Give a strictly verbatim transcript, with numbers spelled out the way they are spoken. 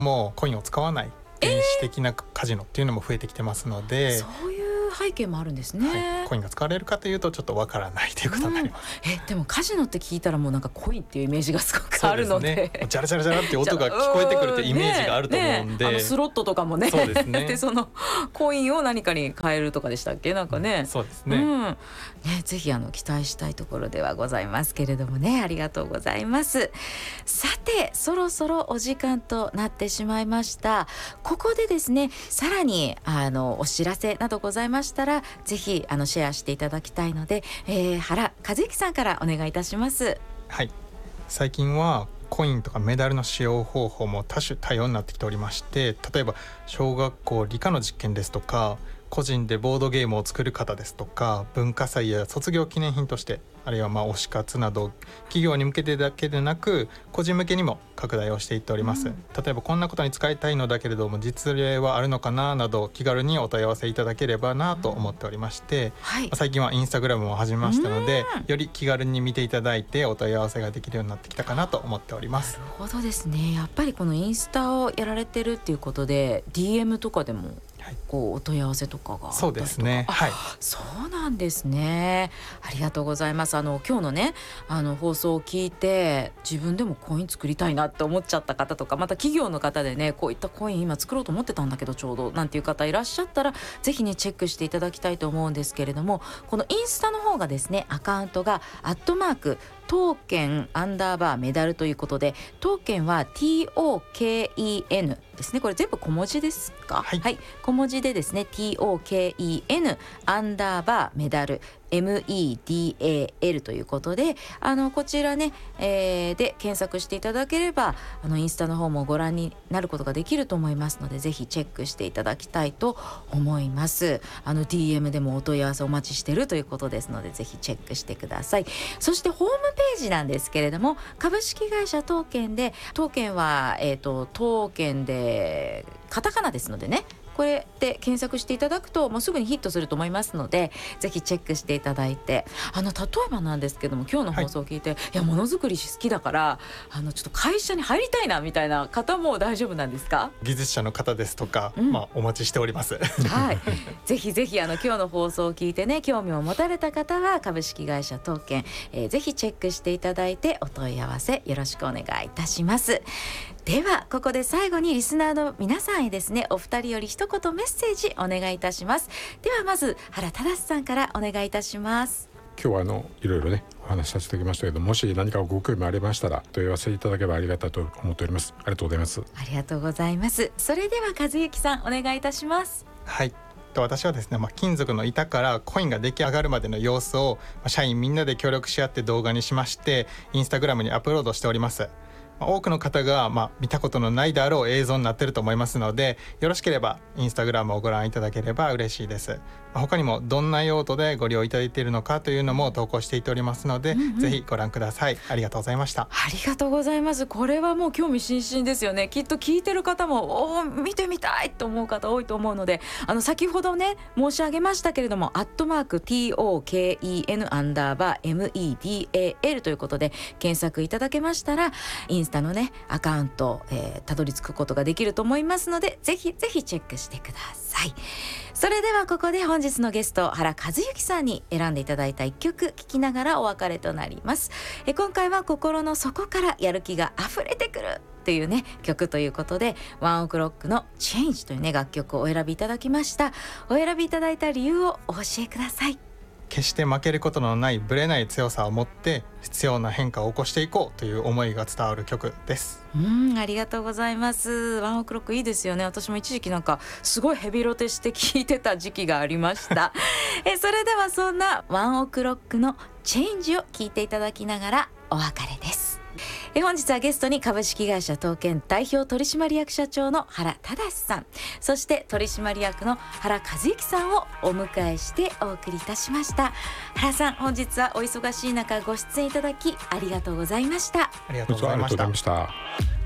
もうコインを使わない電子的なカジノっていうのも増えてきてますので、 そういう背景もあるんですね、 はい、コインが使われるかというとちょっとわからないということになります、 うん、えでもカジノって聞いたらもうなんかコインっていうイメージがすごくあるの で, で、ね、ジャラジャラジャラって音が聞こえてくるってイメージがあると思うんで、 ねね、あのスロットとかもね、 そうですねでそのコインを何かに変えるとかでしたっけ、なんかね、 うん、そうですね、 うんね、ぜひあの期待したいところではございますけれどもね、ありがとうございます。さてそろそろお時間となってしまいました。ここでですね、さらにあのお知らせなどございましたらぜひあのシェアしていただきたいので、えー、原和之さんからお願いいたします。 はい、最近はコインとかメダルの使用方法も多種多様になってきておりまして、例えば小学校理科の実験ですとか、個人でボードゲームを作る方ですとか、文化祭や卒業記念品として、あるいはまあ推し活など企業に向けてだけでなく個人向けにも拡大をしていっております、うん、例えばこんなことに使いたいのだけれども実例はあるのかななど気軽にお問い合わせいただければなと思っておりまして、うんはい、最近はインスタグラムも始めましたので、より気軽に見ていただいてお問い合わせができるようになってきたかなと思っております。 なるほどですね。やっぱりこのインスタをやられてるっていうことで ディーエム とかでもこうお問い合わせとかがあったりとか。 そうですね、はい、 そうなんですね。ありがとうございます。あの今日のねあの放送を聞いて自分でもコイン作りたいなって思っちゃった方とか、また企業の方でねこういったコイン今作ろうと思ってたんだけどちょうどなんていう方いらっしゃったらぜひねチェックしていただきたいと思うんですけれども、このインスタの方がですねアカウントがアットマークトーケンアンダーバーメダルということで、トーケンは ティーオーケーイーエヌ ですね。これ全部小文字ですか？ はい、 はい、小文字でですね ティーオーケーイーエヌ アンダーバーメダル エムイーディーエーエル ということで、あのこちらね、えー、で検索していただければあのインスタの方もご覧になることができると思いますので、ぜひチェックしていただきたいと思います。あの ディーエム でもお問い合わせお待ちしているということですのでぜひチェックしてください。そしてホームページなんですけれども、株式会社トーケンで、トーケンは、えーと、トーケンでカタカナですのでね、これで検索していただくともうすぐにヒットすると思いますのでぜひチェックしていただいて、あの例えばなんですけども今日の放送を聞いて、はい、いやものづくり好きだからあのちょっと会社に入りたいなみたいな方も大丈夫なんですか？ 技術者の方ですとか、うんまあ、お待ちしておりますはい、ぜひぜひあの今日の放送を聞いてね興味を持たれた方は株式会社トーケン、えー、ぜひチェックしていただいてお問い合わせよろしくお願いいたします。ではここで最後にリスナーの皆さんへですねお二人より一言メッセージお願いいたします。ではまず原忠さんからお願いいたします。 今日はあのいろいろねお話しさせていただきましたけど、もし何かご興味ありましたら問い合わせいただければありがたいと思っております。ありがとうございます。 ありがとうございます。それでは和之さんお願いいたします。 はい、私はですね、まあ、金属の板からコインが出来上がるまでの様子を、まあ、社員みんなで協力し合って動画にしましてインスタグラムにアップロードしております。多くの方がまあ見たことのないであろう映像になっていると思いますので、よろしければインスタグラムをご覧いただければ嬉しいです。他にもどんな用途でご利用いただいているのかというのも投稿していっておりますので、うんうん、ぜひご覧ください。ありがとうございました。 ありがとうございます。これはもう興味津々ですよね。きっと聞いてる方もお見てみたいと思う方多いと思うので、あの先ほどね申し上げましたけれどもアットマーク ティーオーケーイーエヌ アンダーバー エムイーディーエーエル ということで検索いただけましたらインスタのねアカウント、えー、たどり着くことができると思いますのでぜひぜひチェックしてください。それではここで本日のゲスト原和之さんに選んでいただいたいっきょく聴きながらお別れとなります。え今回は心の底からやる気が溢れてくるというね曲ということでワンオクロックの Change というね楽曲をお選びいただきました。お選びいただいた理由をお教えください。 決して負けることのないブレない強さを持って必要な変化を起こしていこうという思いが伝わる曲です。 うんありがとうございます。ワンオクロックいいですよね。私も一時期なんかすごいヘビロテして聴いてた時期がありましたえそれではそんなワンオクロックのチェンジを聴いていただきながらお別れです。え本日はゲストに株式会社東建代表取締役社長の原忠さん、そして取締役の原和之さんをお迎えしてお送りいたしました。原さん本日はお忙しい中ご出演いただきありがとうございました。 ありがとうございました。